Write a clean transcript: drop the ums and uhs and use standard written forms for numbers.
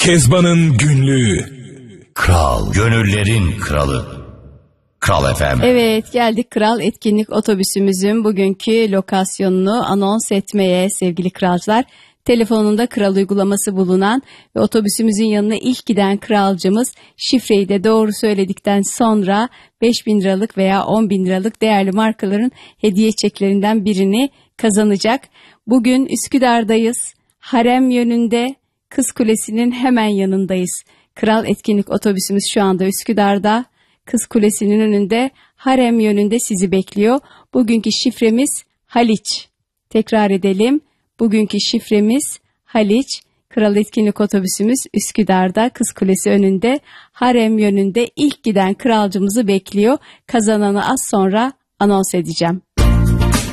Kezban'ın günlüğü. Kral, gönüllerin kralı. Kral FM. Evet, geldik Kral Etkinlik Otobüsümüzün bugünkü lokasyonunu anons etmeye sevgili kralcılar. Telefonunda Kral uygulaması bulunan ve otobüsümüzün yanına ilk giden kralcımız şifreyi de doğru söyledikten sonra 5.000 liralık veya 10.000 liralık değerli markaların hediye çeklerinden birini kazanacak. Bugün Üsküdar'dayız. Harem yönünde, Kız Kulesi'nin hemen yanındayız. Kral Etkinlik Otobüsümüz şu anda Üsküdar'da. Kız Kulesi'nin önünde, Harem yönünde sizi bekliyor. Bugünkü şifremiz Haliç. Tekrar edelim. Bugünkü şifremiz Haliç. Kral Etkinlik Otobüsümüz Üsküdar'da, Kız Kulesi önünde, Harem yönünde ilk giden kralcımızı bekliyor. Kazananı az sonra anons edeceğim.